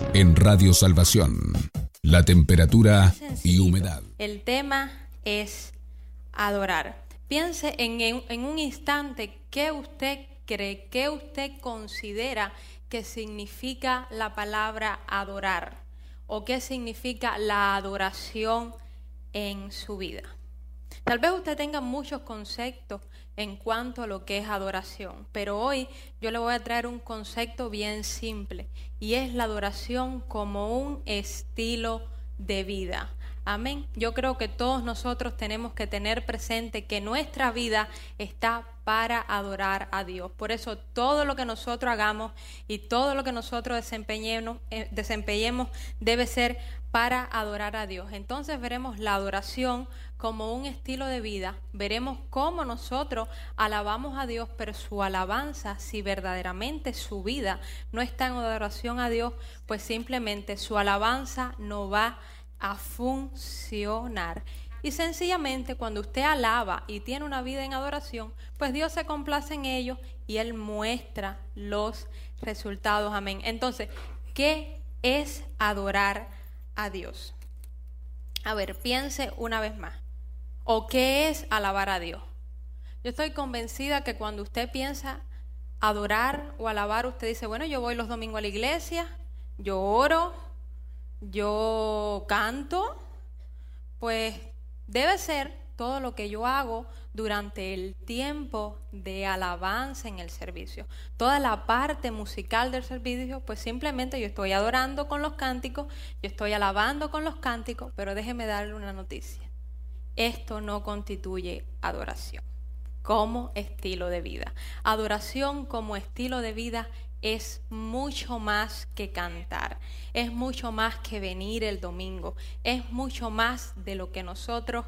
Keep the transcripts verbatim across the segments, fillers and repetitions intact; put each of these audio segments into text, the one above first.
En Radio Salvación, la temperatura y humedad. El tema es adorar. Piense en, en, en un instante qué usted cree, qué usted considera que significa la palabra adorar o qué significa la adoración en su vida. Tal vez usted tenga muchos conceptos en cuanto a lo que es adoración, pero hoy yo le voy a traer un concepto bien simple y es la adoración como un estilo de vida. Amén. Yo creo que todos nosotros tenemos que tener presente que nuestra vida está para adorar a Dios. Por eso todo lo que nosotros hagamos y todo lo que nosotros desempeñemos, eh, desempeñemos debe ser para adorar a Dios. Entonces veremos la adoración como un estilo de vida. Veremos cómo nosotros alabamos a Dios, pero su alabanza, si verdaderamente su vida no está en adoración a Dios, pues simplemente su alabanza no va a funcionar. Y sencillamente cuando usted alaba y tiene una vida en adoración, pues Dios se complace en ello y Él muestra los resultados. Amén. Entonces, ¿qué es adorar a Dios? A ver, piense una vez más. ¿O qué es alabar a Dios? Yo estoy convencida que cuando usted piensa adorar o alabar, usted dice, bueno, yo voy los domingos a la iglesia, yo oro, yo canto, pues debe ser todo lo que yo hago durante el tiempo de alabanza en el servicio. Toda la parte musical del servicio, pues simplemente yo estoy adorando con los cánticos, yo estoy alabando con los cánticos, pero déjeme darle una noticia. Esto no constituye adoración como estilo de vida. Adoración como estilo de vida es mucho más que cantar, es mucho más que venir el domingo, es mucho más de lo que nosotros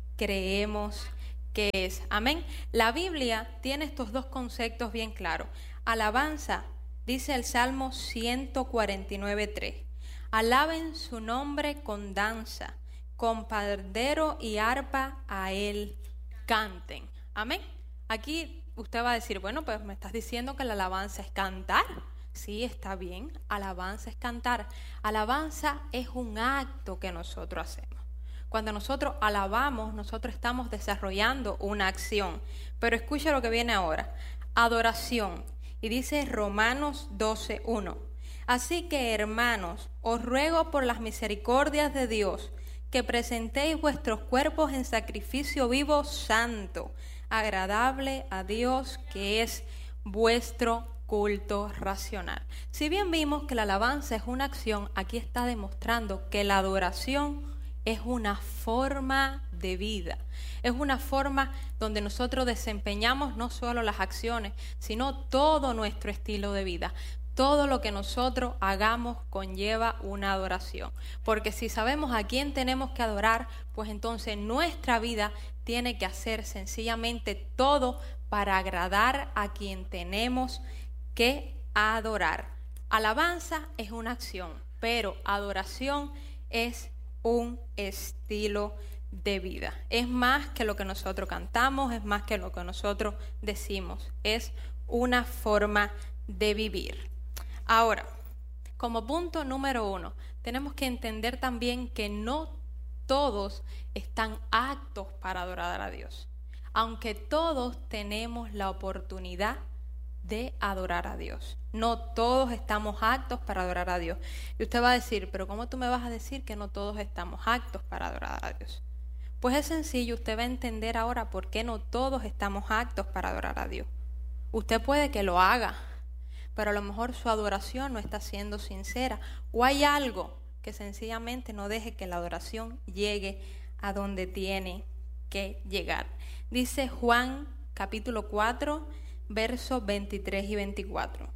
creemos que es. Amén. La Biblia tiene estos dos conceptos bien claros. Alabanza, dice el Salmo ciento cuarenta y nueve, tres. Alaben su nombre con danza, con pandero y arpa a Él canten. Amén. Aquí usted va a decir, bueno, pues me estás diciendo que la alabanza es cantar. Sí, está bien, alabanza es cantar. Alabanza es un acto que nosotros hacemos. Cuando nosotros alabamos, nosotros estamos desarrollando una acción. Pero escucha lo que viene ahora. Adoración. Y dice Romanos doce, uno. Así que, hermanos, os ruego por las misericordias de Dios, que presentéis vuestros cuerpos en sacrificio vivo, santo, agradable a Dios, que es vuestro culto racional. Si bien vimos que la alabanza es una acción, aquí está demostrando que la adoración es una forma de vida. Es una forma donde nosotros desempeñamos no solo las acciones, sino todo nuestro estilo de vida. Todo lo que nosotros hagamos conlleva una adoración. Porque si sabemos a quién tenemos que adorar, pues entonces nuestra vida tiene que hacer sencillamente todo para agradar a quien tenemos que adorar. Alabanza es una acción, pero adoración es un estilo de vida. Es más que lo que nosotros cantamos, es más que lo que nosotros decimos. Es una forma de vivir. Ahora, como punto número uno, tenemos que entender también que no todos están aptos para adorar a Dios, aunque todos tenemos la oportunidad de adorar a Dios. No todos estamos aptos para adorar a Dios. Y usted va a decir, pero ¿cómo tú me vas a decir que no todos estamos aptos para adorar a Dios? Pues es sencillo, usted va a entender ahora por qué no todos estamos aptos para adorar a Dios. Usted puede que lo haga, pero a lo mejor su adoración no está siendo sincera, o hay algo que sencillamente no deje que la adoración llegue a donde tiene que llegar. Dice Juan capítulo cuatro, versos veintitrés y veinticuatro.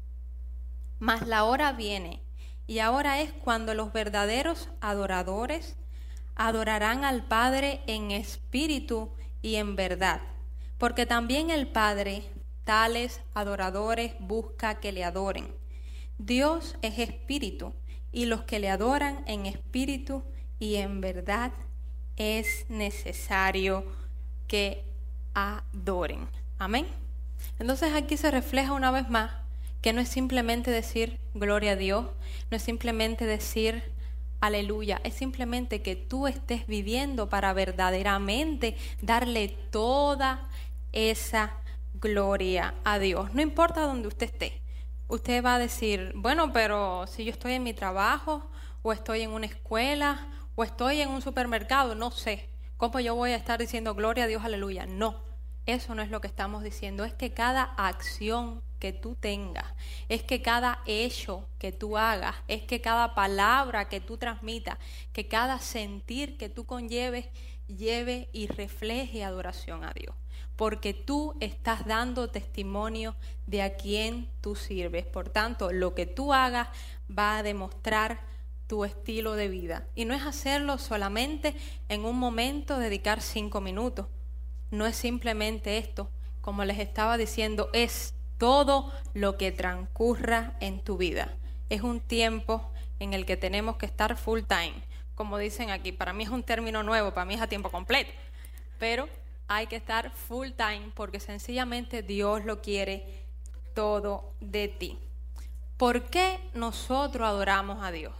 Mas la hora viene, y ahora es cuando los verdaderos adoradores adorarán al Padre en espíritu y en verdad, porque también el Padre tales adoradores busca que le adoren. Dios es espíritu, y los que le adoran en espíritu y en verdad es necesario que adoren. Amén. Entonces aquí se refleja una vez más que no es simplemente decir gloria a Dios, no es simplemente decir aleluya, es simplemente que tú estés viviendo para verdaderamente darle toda esa gloria a Dios. No importa dónde usted esté. Usted va a decir, bueno, pero si yo estoy en mi trabajo, o estoy en una escuela, o estoy en un supermercado, no sé. ¿Cómo yo voy a estar diciendo gloria a Dios, aleluya? No, eso no es lo que estamos diciendo. Es que cada acción que tú tengas, es que cada hecho que tú hagas, es que cada palabra que tú transmitas, que cada sentir que tú conlleves, lleve y refleje adoración a Dios. Porque tú estás dando testimonio de a quién tú sirves. Por tanto, lo que tú hagas va a demostrar tu estilo de vida. Y no es hacerlo solamente en un momento, dedicar cinco minutos. No es simplemente esto. Como les estaba diciendo, es todo lo que transcurra en tu vida. Es un tiempo en el que tenemos que estar full time. Como dicen aquí, para mí es un término nuevo, para mí es a tiempo completo. Pero hay que estar full time porque sencillamente Dios lo quiere todo de ti. ¿Por qué nosotros adoramos a Dios?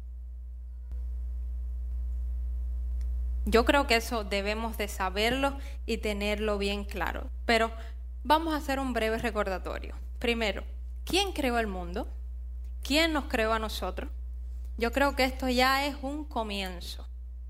Yo creo que eso debemos de saberlo y tenerlo bien claro. Pero vamos a hacer un breve recordatorio. Primero, ¿quién creó el mundo? ¿Quién nos creó a nosotros? Yo creo que esto ya es un comienzo.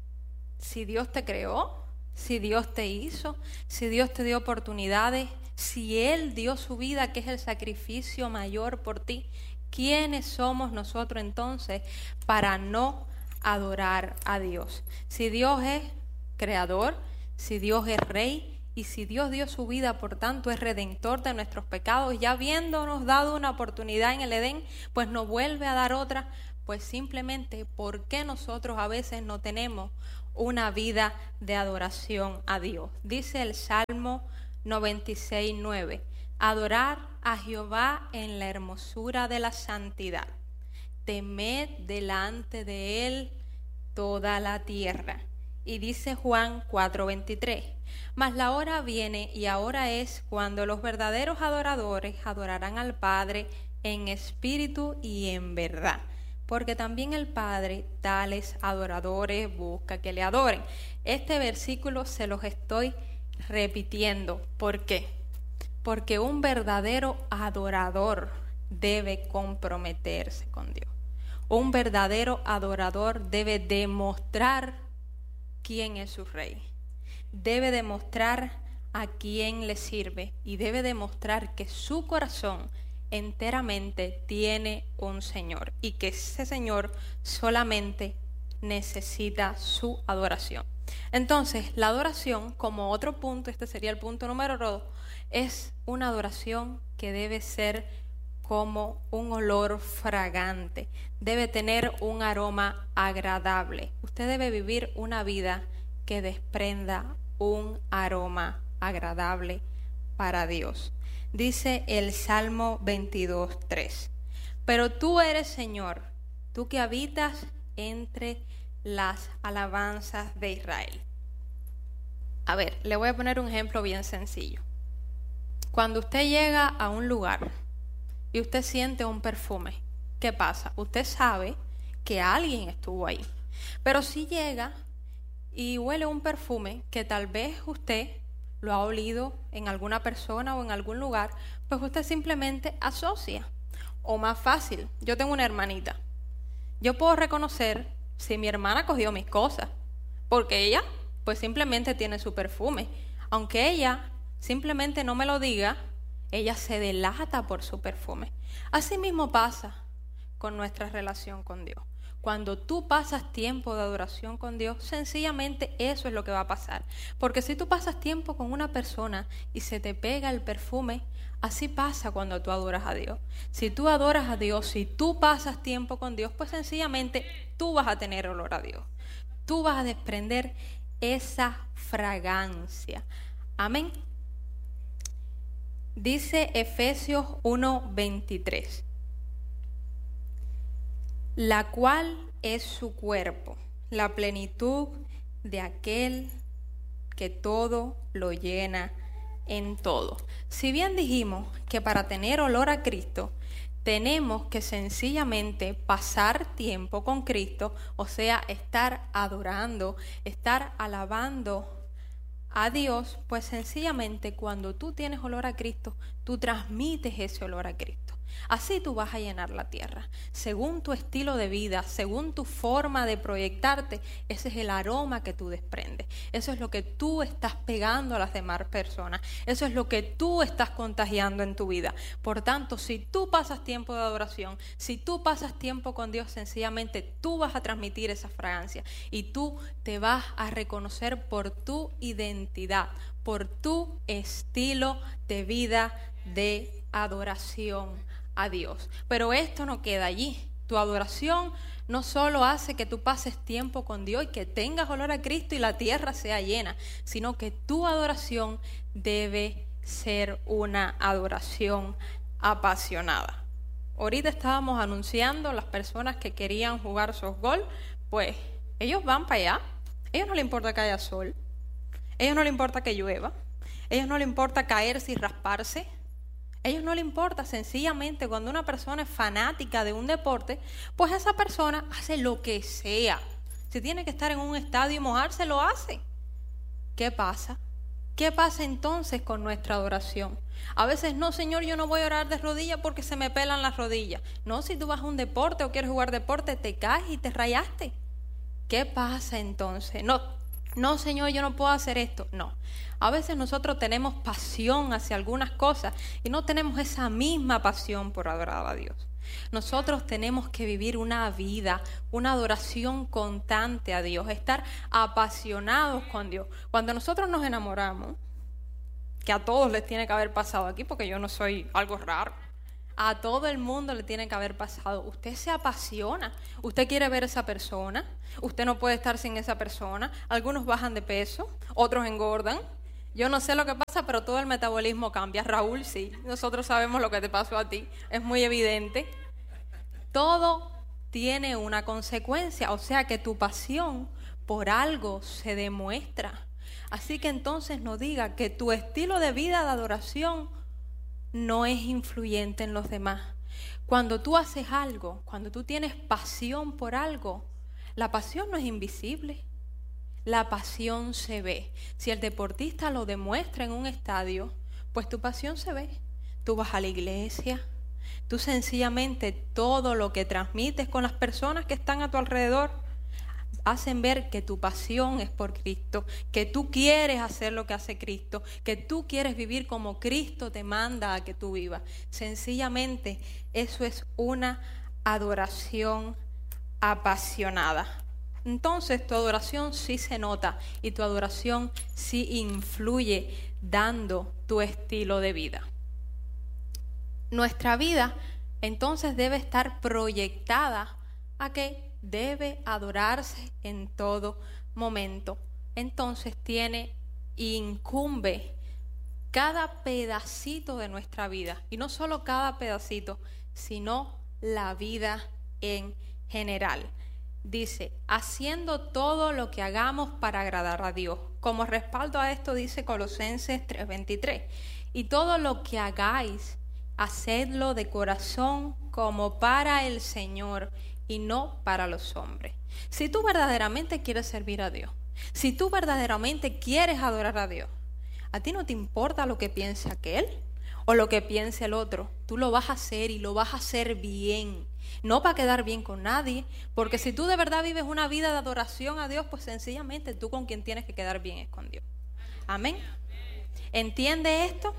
Si Dios te creó, si Dios te hizo, si Dios te dio oportunidades, si Él dio su vida, que es el sacrificio mayor por ti, ¿quiénes somos nosotros entonces para no adorar a Dios? Si Dios es creador, si Dios es rey y si Dios dio su vida, por tanto es redentor de nuestros pecados, ya habiéndonos dado una oportunidad en el Edén, pues nos vuelve a dar otra, pues simplemente ¿por qué nosotros a veces no tenemos una vida de adoración a Dios? Dice el Salmo noventa y seis, nueve, adorar a Jehová en la hermosura de la santidad, temed delante de Él toda la tierra. Y dice Juan cuatro, veintitrés, mas la hora viene y ahora es cuando los verdaderos adoradores adorarán al Padre en espíritu y en verdad, porque también el Padre tales adoradores busca que le adoren. Este versículo se los estoy repitiendo. ¿Por qué? Porque un verdadero adorador debe comprometerse con Dios. Un verdadero adorador debe demostrar quién es su rey. Debe demostrar a quién le sirve y debe demostrar que su corazón enteramente tiene un Señor y que ese Señor solamente necesita su adoración. Entonces, la adoración, como otro punto, este sería el punto número dos, es una adoración que debe ser como un olor fragante, debe tener un aroma agradable. Usted debe vivir una vida que desprenda un aroma agradable para Dios. Dice el Salmo veintidós, tres, pero tú eres Señor, tú que habitas entre las alabanzas de Israel. A ver, le voy a poner un ejemplo bien sencillo. Cuando usted llega a un lugar y usted siente un perfume, ¿qué pasa? Usted sabe que alguien estuvo ahí, pero si llega y huele un perfume que tal vez usted lo ha olido en alguna persona o en algún lugar, pues usted simplemente asocia. O más fácil, yo tengo una hermanita. Yo puedo reconocer si mi hermana cogió mis cosas, porque ella pues simplemente tiene su perfume. Aunque ella simplemente no me lo diga, ella se delata por su perfume. Así mismo pasa con nuestra relación con Dios. Cuando tú pasas tiempo de adoración con Dios, sencillamente eso es lo que va a pasar. Porque si tú pasas tiempo con una persona y se te pega el perfume, así pasa cuando tú adoras a Dios. Si tú adoras a Dios, si tú pasas tiempo con Dios, pues sencillamente tú vas a tener olor a Dios. Tú vas a desprender esa fragancia. Amén. Dice Efesios uno, veintitrés. La cual es su cuerpo, la plenitud de aquel que todo lo llena en todo. Si bien dijimos que para tener olor a Cristo tenemos que sencillamente pasar tiempo con Cristo, o sea, estar adorando, estar alabando a Dios, pues sencillamente cuando tú tienes olor a Cristo, tú transmites ese olor a Cristo. Así tú vas a llenar la tierra. Según tu estilo de vida, según tu forma de proyectarte, ese es el aroma que tú desprendes. Eso es lo que tú estás pegando a las demás personas. Eso es lo que tú estás contagiando en tu vida. Por tanto, si tú pasas tiempo de adoración, si tú pasas tiempo con Dios, sencillamente tú vas a transmitir esa fragancia y tú te vas a reconocer por tu identidad, por tu estilo de vida de adoración a Dios. Pero esto no queda allí. Tu adoración no solo hace que tú pases tiempo con Dios y que tengas olor a Cristo y la tierra sea llena, sino que tu adoración debe ser una adoración apasionada. Ahorita estábamos anunciando las personas que querían jugar softball, pues ellos van para allá. A ellos no les importa que haya sol, a ellos no les importa que llueva, a ellos no les importa caerse y rasparse. A ellos no les importa, sencillamente cuando una persona es fanática de un deporte, pues esa persona hace lo que sea. Si tiene que estar en un estadio y mojarse, lo hace. ¿Qué pasa? ¿Qué pasa entonces con nuestra adoración? A veces, no, Señor, yo no voy a orar de rodillas porque se me pelan las rodillas. No, si tú vas a un deporte o quieres jugar deporte, te caes y te rayaste. ¿Qué pasa entonces? No, no, Señor, yo no puedo hacer esto. No. A veces nosotros tenemos pasión hacia algunas cosas y no tenemos esa misma pasión por adorar a Dios. Nosotros tenemos que vivir una vida, una adoración constante a Dios, estar apasionados con Dios. Cuando nosotros nos enamoramos, que a todos les tiene que haber pasado aquí, porque yo no soy algo raro, a todo el mundo le tiene que haber pasado. Usted se apasiona, usted quiere ver a esa persona, usted no puede estar sin esa persona. Algunos bajan de peso, otros engordan. Yo no sé lo que pasa, pero todo el metabolismo cambia. Raúl, sí, nosotros sabemos lo que te pasó a ti, es muy evidente. Todo tiene una consecuencia, o sea que tu pasión por algo se demuestra. Así que entonces no diga que tu estilo de vida de adoración no es influyente en los demás. Cuando tú haces algo, cuando tú tienes pasión por algo, la pasión no es invisible. La pasión se ve. Si el deportista lo demuestra en un estadio, pues tu pasión se ve. Tú vas a la iglesia, tú sencillamente todo lo que transmites con las personas que están a tu alrededor hacen ver que tu pasión es por Cristo, que tú quieres hacer lo que hace Cristo, que tú quieres vivir como Cristo te manda a que tú vivas. Sencillamente eso es una adoración apasionada. Entonces tu adoración sí se nota y tu adoración sí influye dando tu estilo de vida. Nuestra vida entonces debe estar proyectada a que debe adorarse en todo momento. Entonces tiene, incumbe cada pedacito de nuestra vida, y no solo cada pedacito, sino la vida en general. Dice, haciendo todo lo que hagamos para agradar a Dios. Como respaldo a esto dice Colosenses tres veintitrés, y todo lo que hagáis, hacedlo de corazón como para el Señor y no para los hombres. Si tú verdaderamente quieres servir a Dios, si tú verdaderamente quieres adorar a Dios, a ti no te importa lo que piense aquel o lo que piense el otro. Tú lo vas a hacer y lo vas a hacer bien. No para quedar bien con nadie, porque si tú de verdad vives una vida de adoración a Dios, pues sencillamente tú con quien tienes que quedar bien es con Dios. Amén. ¿Entiende esto?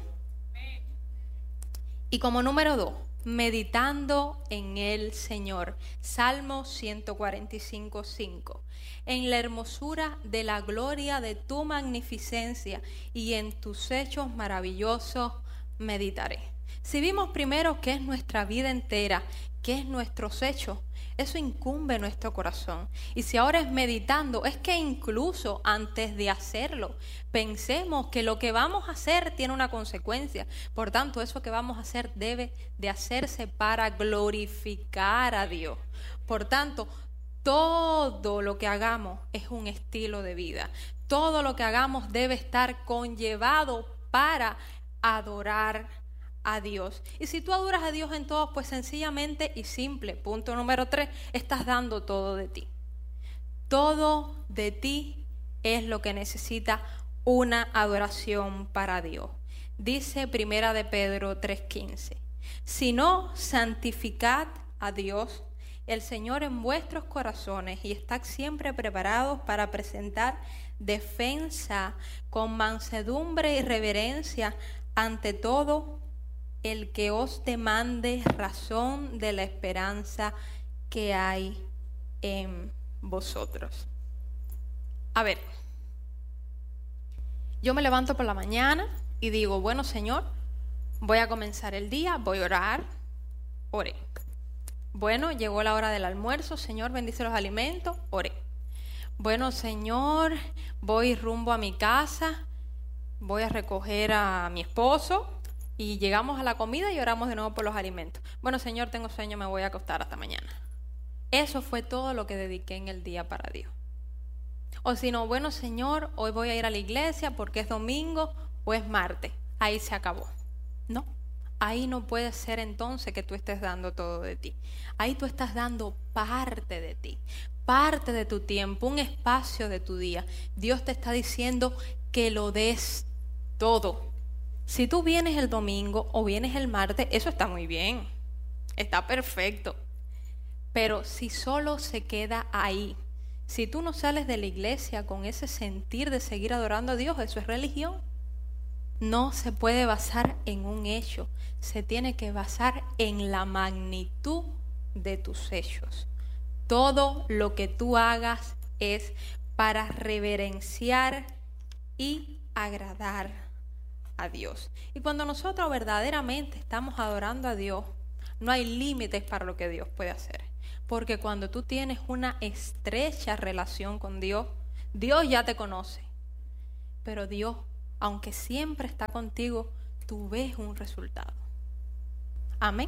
Y como número dos, meditando en el Señor. Salmo ciento cuarenta y cinco, cinco. En la hermosura de la gloria de tu magnificencia y en tus hechos maravillosos meditaré. Si vimos primero qué es nuestra vida entera, qué es nuestros hechos, eso incumbe nuestro corazón. Y si ahora es meditando, es que incluso antes de hacerlo, pensemos que lo que vamos a hacer tiene una consecuencia. Por tanto, eso que vamos a hacer debe de hacerse para glorificar a Dios. Por tanto, todo lo que hagamos es un estilo de vida. Todo lo que hagamos debe estar conllevado para adorar a Dios. Y si tú adoras a Dios en todo, pues sencillamente y simple, punto número tres, estás dando todo de ti. Todo de ti es lo que necesita una adoración para Dios. Dice Primera de Pedro tres quince, si no, santificad a Dios, el Señor en vuestros corazones, y estad siempre preparados para presentar defensa con mansedumbre y reverencia ante todo el que os demande razón de la esperanza que hay en vosotros. A ver, yo me levanto por la mañana y digo, bueno, Señor, voy a comenzar el día, voy a orar, oré. Bueno, llegó la hora del almuerzo, Señor, bendice los alimentos, oré. Bueno, Señor, voy rumbo a mi casa, voy a recoger a mi esposo y llegamos a la comida y oramos de nuevo por los alimentos. Bueno, Señor, tengo sueño, me voy a acostar hasta mañana. Eso fue todo lo que dediqué en el día para Dios. O si no, bueno, Señor, hoy voy a ir a la iglesia porque es domingo o es martes. Ahí se acabó. No, ahí no puede ser entonces que tú estés dando todo de ti. Ahí tú estás dando parte de ti, parte de tu tiempo, un espacio de tu día. Dios te está diciendo que lo des todo. Si tú vienes el domingo o vienes el martes, eso está muy bien, está perfecto. Pero si solo se queda ahí, si tú no sales de la iglesia con ese sentir de seguir adorando a Dios, eso es religión. No se puede basar en un hecho, se tiene que basar en la magnitud de tus hechos. Todo lo que tú hagas es para reverenciar y agradar a Dios. Y cuando nosotros verdaderamente estamos adorando a Dios, no hay límites para lo que Dios puede hacer. Porque cuando tú tienes una estrecha relación con Dios, Dios ya te conoce. Pero Dios, aunque siempre está contigo, tú ves un resultado. Amén.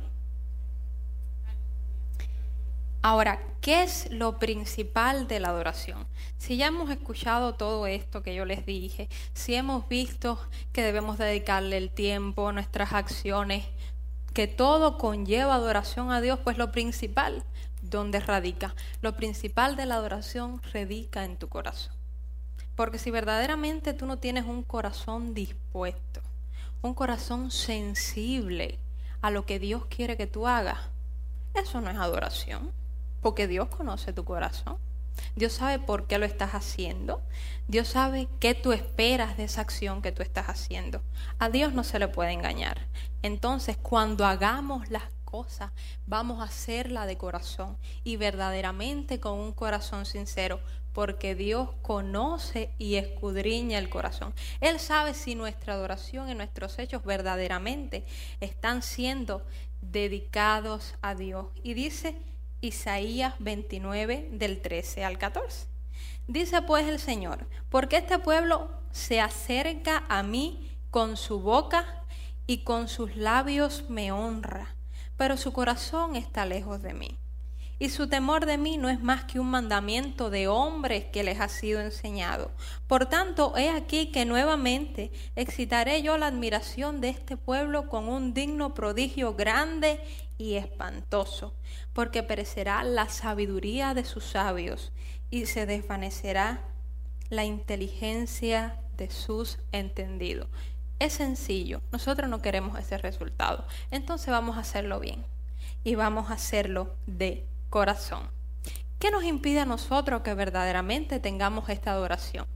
Ahora, ¿qué es lo principal de la adoración? Si ya hemos escuchado todo esto que yo les dije, si hemos visto que debemos dedicarle el tiempo, nuestras acciones, que todo conlleva adoración a Dios, pues lo principal, ¿dónde radica? Lo principal de la adoración radica en tu corazón. Porque si verdaderamente tú no tienes un corazón dispuesto, un corazón sensible a lo que Dios quiere que tú hagas, eso no es adoración. Porque Dios conoce tu corazón. Dios sabe por qué lo estás haciendo. Dios sabe qué tú esperas de esa acción que tú estás haciendo. A Dios no se le puede engañar. Entonces, cuando hagamos las cosas, vamos a hacerla de corazón y verdaderamente con un corazón sincero, porque Dios conoce y escudriña el corazón. Él sabe si nuestra adoración y nuestros hechos verdaderamente están siendo dedicados a Dios. Y dice Isaías veintinueve, del trece al catorce. Dice pues el Señor, porque este pueblo se acerca a mí con su boca y con sus labios me honra, pero su corazón está lejos de mí. Y su temor de mí no es más que un mandamiento de hombres que les ha sido enseñado. Por tanto, he aquí que nuevamente excitaré yo la admiración de este pueblo con un digno prodigio grande y espantoso, porque perecerá la sabiduría de sus sabios y se desvanecerá la inteligencia de sus entendidos. Es sencillo, nosotros no queremos ese resultado, entonces vamos a hacerlo bien y vamos a hacerlo de corazón. ¿Qué nos impide a nosotros que verdaderamente tengamos esta adoración?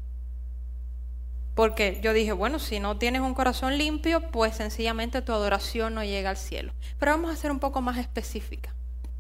Porque yo dije, bueno, si no tienes un corazón limpio, pues sencillamente tu adoración no llega al cielo. Pero vamos a ser un poco más específica.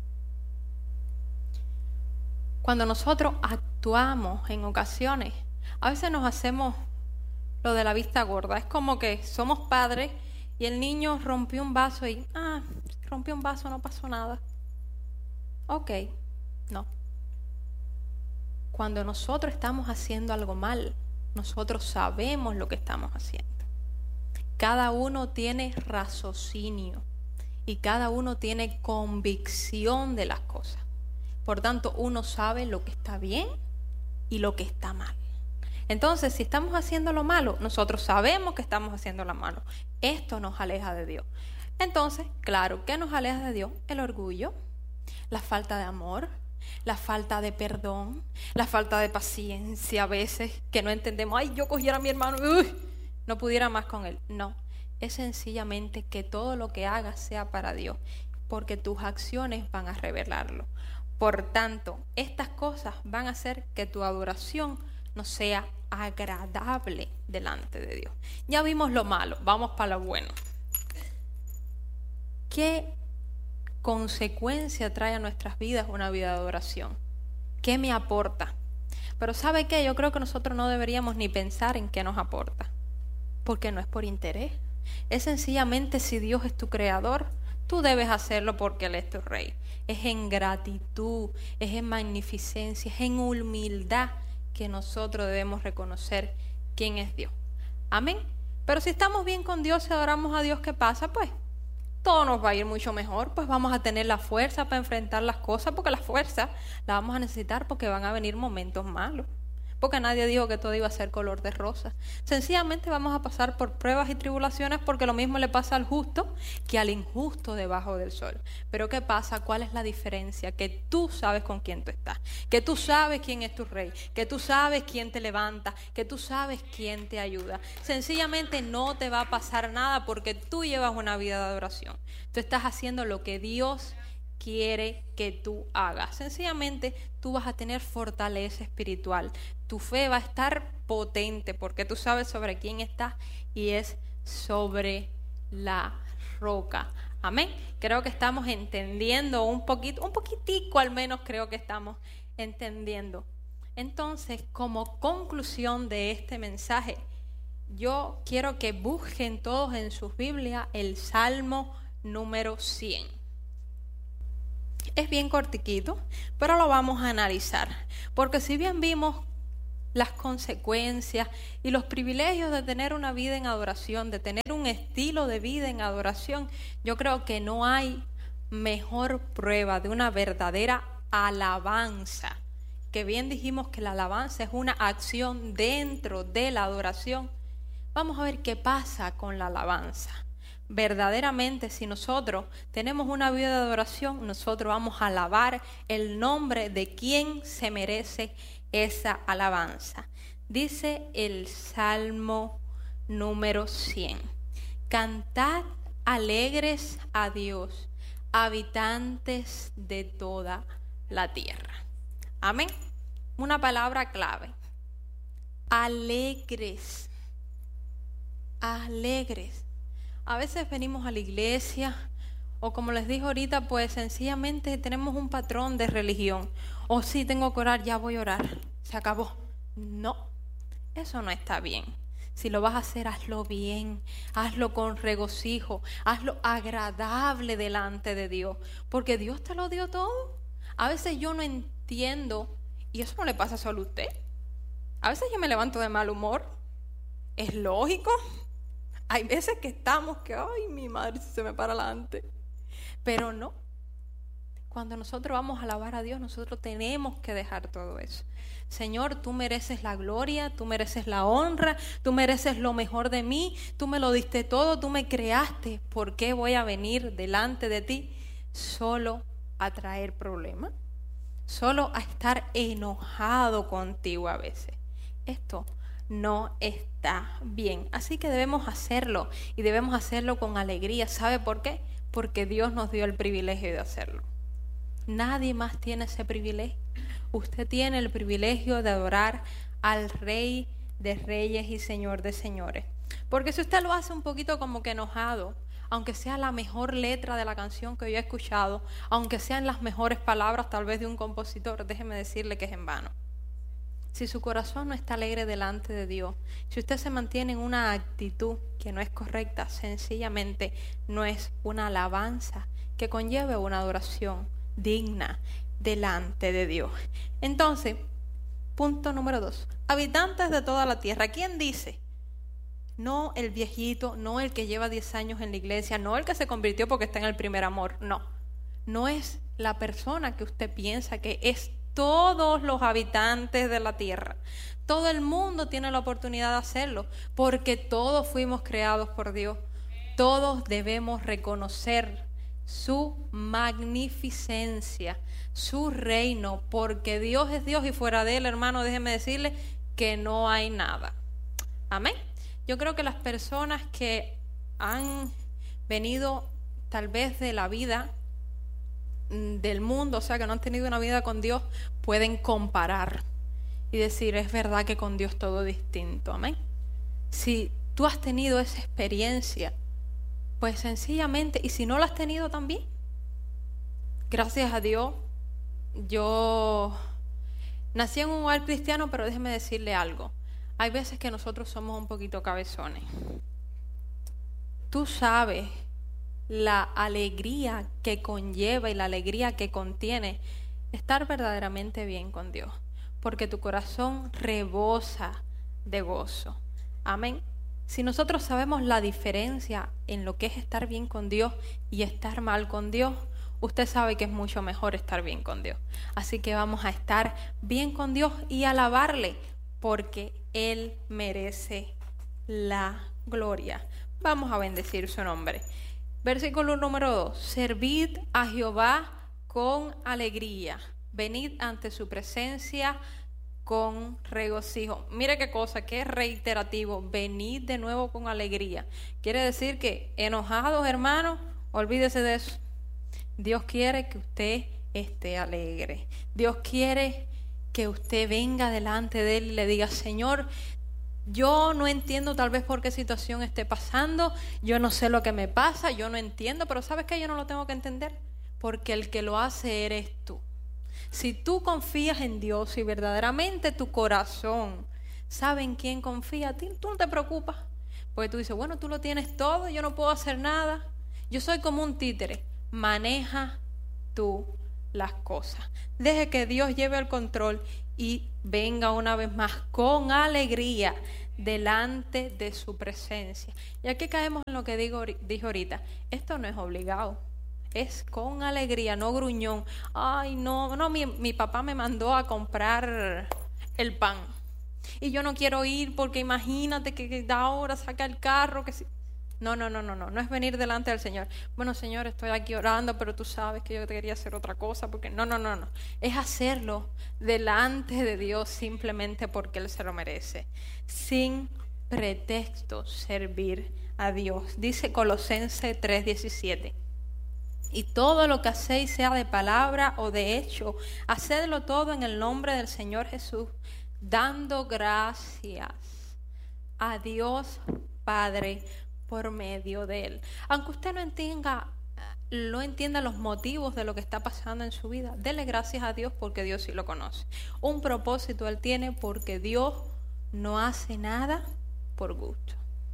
Cuando nosotros actuamos en ocasiones, a veces nos hacemos lo de la vista gorda. Es como que somos padres y el niño rompió un vaso y, ah, rompió un vaso, no pasó nada. Ok, no. Cuando nosotros estamos haciendo algo mal, nosotros sabemos lo que estamos haciendo. Cada uno tiene raciocinio y cada uno tiene convicción de las cosas. Por tanto, uno sabe lo que está bien y lo que está mal. Entonces, si estamos haciendo lo malo, nosotros sabemos que estamos haciendo lo malo. Esto nos aleja de Dios. Entonces, claro, ¿qué nos aleja de Dios? El orgullo, la falta de amor, la falta de perdón, la falta de paciencia a veces, que no entendemos. Ay, yo cogiera a mi hermano, uy, no pudiera más con él. No, es sencillamente que todo lo que hagas sea para Dios, porque tus acciones van a revelarlo. Por tanto, estas cosas van a hacer que tu adoración no sea agradable delante de Dios. Ya vimos lo malo, vamos para lo bueno. ¿Qué consecuencia trae a nuestras vidas una vida de adoración? ¿Qué me aporta? Pero ¿sabe qué? Yo creo que nosotros no deberíamos ni pensar en qué nos aporta, porque no es por interés. Es sencillamente, si Dios es tu creador, tú debes hacerlo porque Él es tu rey. Es en gratitud, es en magnificencia, es en humildad que nosotros debemos reconocer quién es Dios. Amén. Pero si estamos bien con Dios y adoramos a Dios, ¿qué pasa? Pues todo nos va a ir mucho mejor, pues vamos a tener la fuerza para enfrentar las cosas, porque la fuerza la vamos a necesitar porque van a venir momentos malos. Porque nadie dijo que todo iba a ser color de rosa. Sencillamente vamos a pasar por pruebas y tribulaciones, porque lo mismo le pasa al justo que al injusto debajo del sol. Pero ¿qué pasa? ¿Cuál es la diferencia? Que tú sabes con quién tú estás, que tú sabes quién es tu rey, que tú sabes quién te levanta, que tú sabes quién te ayuda. Sencillamente no te va a pasar nada porque tú llevas una vida de adoración. Tú estás haciendo lo que Dios quiere que tú hagas. Sencillamente tú vas a tener fortaleza espiritual. Tu fe va a estar potente porque tú sabes sobre quién estás, y es sobre la roca. Amén. Creo que estamos entendiendo un poquito, un poquitico al menos creo que estamos entendiendo. Entonces, como conclusión de este mensaje, yo quiero que busquen todos en sus Biblias el Salmo número cien. Es bien cortiquito, pero lo vamos a analizar, porque si bien vimos las consecuencias y los privilegios de tener una vida en adoración, de tener un estilo de vida en adoración, yo creo que no hay mejor prueba de una verdadera alabanza, que bien dijimos que la alabanza es una acción dentro de la adoración. Vamos a ver qué pasa con la alabanza. Verdaderamente, si nosotros tenemos una vida de adoración, nosotros vamos a alabar el nombre de quien se merece esa alabanza. Dice el Salmo número cien: cantad alegres a Dios, habitantes de toda la tierra. Amén. Una palabra clave: alegres. Alegres. A veces venimos a la iglesia, o como les dije ahorita, pues sencillamente tenemos un patrón de religión. O si tengo que orar, ya voy a orar, se acabó. No, eso no está bien. Si lo vas a hacer, hazlo bien, hazlo con regocijo, hazlo agradable delante de Dios, porque Dios te lo dio todo. A veces yo no entiendo, y eso no le pasa solo a usted. A veces yo me levanto de mal humor, es lógico. Hay veces que estamos que, ay, mi madre se me para adelante. Pero no. Cuando nosotros vamos a alabar a Dios, nosotros tenemos que dejar todo eso. Señor, tú mereces la gloria, tú mereces la honra, tú mereces lo mejor de mí, tú me lo diste todo, tú me creaste. ¿Por qué voy a venir delante de ti solo a traer problemas? Solo a estar enojado contigo a veces. Esto no está bien. Así que debemos hacerlo, y debemos hacerlo con alegría. ¿Sabe por qué? Porque Dios nos dio el privilegio de hacerlo. Nadie más tiene ese privilegio. Usted tiene el privilegio de adorar al Rey de Reyes y Señor de Señores. Porque si usted lo hace un poquito como que enojado, aunque sea la mejor letra de la canción que yo he escuchado, aunque sean las mejores palabras tal vez de un compositor, déjeme decirle que es en vano. Si su corazón no está alegre delante de Dios, si usted se mantiene en una actitud que no es correcta, sencillamente no es una alabanza que conlleve una adoración digna delante de Dios. Entonces, punto número dos: habitantes de toda la tierra. ¿Quién dice? No el viejito, no el que lleva diez años en la iglesia, no el que se convirtió porque está en el primer amor. No, no es la persona que usted piensa que es todos los habitantes de la tierra. Todo el mundo tiene la oportunidad de hacerlo, porque todos fuimos creados por Dios. Todos debemos reconocer su magnificencia, su reino, porque Dios es Dios y fuera de Él, hermano, déjeme decirle que no hay nada. Amén. Yo creo que las personas que han venido tal vez de la vida del mundo, o sea, que no han tenido una vida con Dios, pueden comparar y decir, es verdad que con Dios todo distinto. Amén. Si tú has tenido esa experiencia, pues sencillamente, y si no la has tenido también, gracias a Dios, yo nací en un hogar cristiano, pero déjeme decirle algo. Hay veces que nosotros somos un poquito cabezones. Tú sabes la alegría que conlleva y la alegría que contiene estar verdaderamente bien con Dios, porque tu corazón rebosa de gozo. Amén. Si nosotros sabemos la diferencia en lo que es estar bien con Dios y estar mal con Dios, usted sabe que es mucho mejor estar bien con Dios. Así que vamos a estar bien con Dios y alabarle, porque Él merece la gloria. Vamos a bendecir su nombre. Versículo número dos. Servid a Jehová con alegría. Venid ante su presencia con regocijo. Mire qué cosa, qué reiterativo. Venid de nuevo con alegría. Quiere decir que enojados, hermanos, olvídese de eso. Dios quiere que usted esté alegre. Dios quiere que usted venga delante de Él y le diga, Señor, yo no entiendo tal vez por qué situación esté pasando, yo no sé lo que me pasa, yo no entiendo, pero ¿sabes qué? Yo no lo tengo que entender, porque el que lo hace eres tú. Si tú confías en Dios y verdaderamente tu corazón sabe en quién confía, tú no te preocupas, porque tú dices, bueno, tú lo tienes todo, yo no puedo hacer nada, yo soy como un títere. Maneja tú las cosas, deje que Dios lleve el control y venga una vez más con alegría delante de su presencia. Y aquí caemos en lo que digo, dije ahorita, esto no es obligado, es con alegría, no gruñón. Ay, no, no, mi, mi papá me mandó a comprar el pan y yo no quiero ir porque imagínate que ahora saca el carro, que si... No, no, no, no, no, no es venir delante del Señor. Bueno, Señor, estoy aquí orando, pero tú sabes que yo te quería hacer otra cosa, porque no, no, no, no. Es hacerlo delante de Dios simplemente porque Él se lo merece. Sin pretexto servir a Dios. Dice Colosenses tres diecisiete. Y todo lo que hacéis, sea de palabra o de hecho, hacedlo todo en el nombre del Señor Jesús, dando gracias a Dios Padre por medio de Él. Aunque usted no entienda, no entienda los motivos de lo que está pasando en su vida, dele gracias a Dios porque Dios sí lo conoce. Un propósito Él tiene, porque Dios no hace nada por gusto.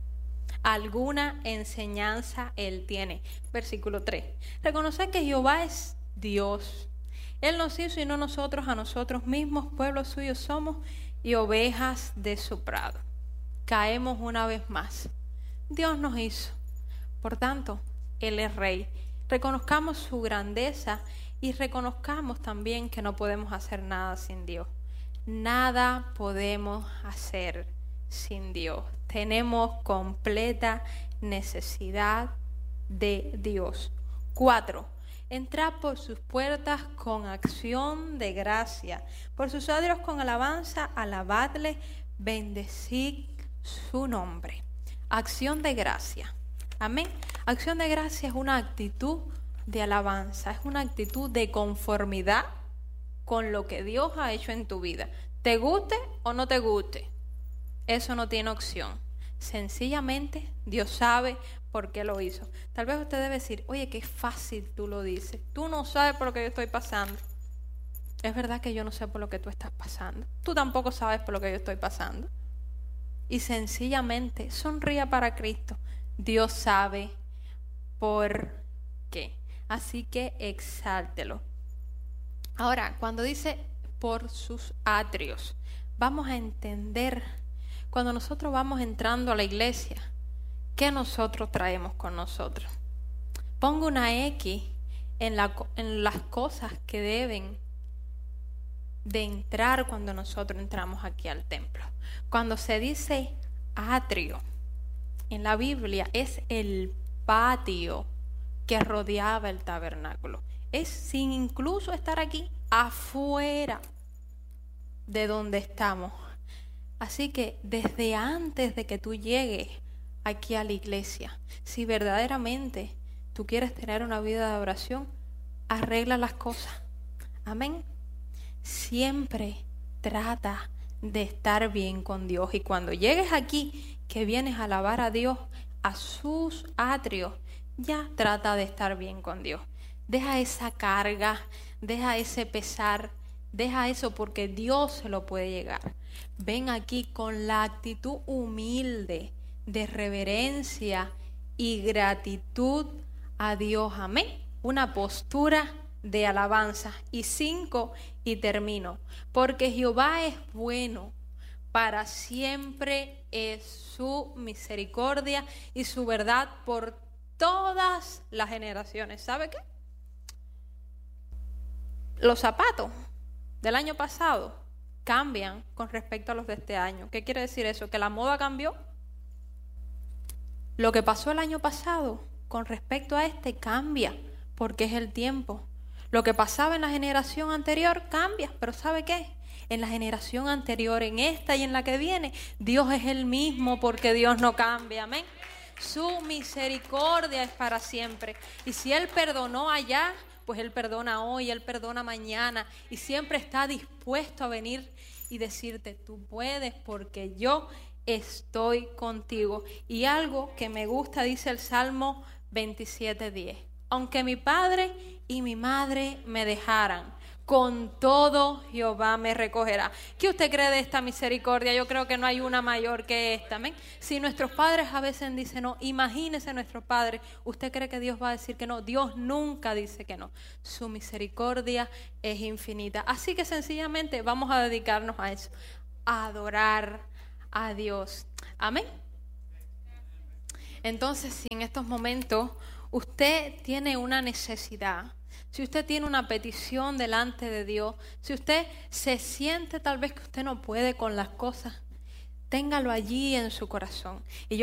Alguna enseñanza Él tiene. Versículo tres. Reconocer que Jehová es Dios. Él nos hizo y no nosotros a nosotros mismos, pueblo suyo somos y ovejas de su prado. Caemos una vez más. Dios nos hizo, por tanto, Él es Rey. Reconozcamos su grandeza y reconozcamos también que no podemos hacer nada sin Dios. Nada podemos hacer sin Dios. Tenemos completa necesidad de Dios. Cuatro. Entrad por sus puertas con acción de gracia, por sus atrios con alabanza, alabadle, bendecid su nombre. Acción de gracia. Amén. Acción de gracia es una actitud de alabanza, es una actitud de conformidad con lo que Dios ha hecho en tu vida. Te guste o no te guste, eso no tiene opción. Sencillamente Dios sabe por qué lo hizo. Tal vez usted debe decir, oye, qué fácil tú lo dices. Tú no sabes por lo que yo estoy pasando. Es verdad que yo no sé por lo que tú estás pasando. Tú tampoco sabes por lo que yo estoy pasando. Y sencillamente sonría para Cristo. Dios sabe por qué. Así que exáltelo. Ahora, cuando dice por sus atrios, vamos a entender, cuando nosotros vamos entrando a la iglesia, ¿qué nosotros traemos con nosotros? Pongo una X en, la, en las cosas que deben de entrar cuando nosotros entramos aquí al templo. Cuando se dice atrio en la Biblia, es el patio que rodeaba el tabernáculo. Es sin incluso estar aquí afuera de donde estamos. Así que desde antes de que tú llegues aquí a la iglesia, si verdaderamente tú quieres tener una vida de oración, arregla las cosas. Amén. Siempre trata de estar bien con Dios. Y cuando llegues aquí, que vienes a alabar a Dios, a sus atrios, ya trata de estar bien con Dios. Deja esa carga, deja ese pesar, deja eso porque Dios se lo puede llegar. Ven aquí con la actitud humilde de reverencia y gratitud a Dios. Amén. Una postura de alabanza. Y cinco, y termino. Porque Jehová es bueno, para siempre es su misericordia y su verdad por todas las generaciones. ¿Sabe qué? Los zapatos del año pasado cambian con respecto a los de este año. ¿Qué quiere decir eso? ¿Que la moda cambió? Lo que pasó el año pasado con respecto a este cambia, porque es el tiempo. Lo que pasaba en la generación anterior cambia, pero ¿sabe qué? En la generación anterior, en esta y en la que viene, Dios es el mismo porque Dios no cambia. Amén. Su misericordia es para siempre. Y si Él perdonó allá, pues Él perdona hoy, Él perdona mañana. Y siempre está dispuesto a venir y decirte, tú puedes porque yo estoy contigo. Y algo que me gusta, dice el Salmo veintisiete diez. Aunque mi padre y mi madre me dejaran, con todo Jehová me recogerá. ¿Qué usted cree de esta misericordia? Yo creo que no hay una mayor que esta. ¿Amén? Si nuestros padres a veces dicen no, imagínese nuestros padres, ¿usted cree que Dios va a decir que no? Dios nunca dice que no. Su misericordia es infinita. Así que sencillamente vamos a dedicarnos a eso, a adorar a Dios. Amén. Entonces, si en estos momentos usted tiene una necesidad, si usted tiene una petición delante de Dios, si usted se siente tal vez que usted no puede con las cosas, téngalo allí en su corazón. Y yo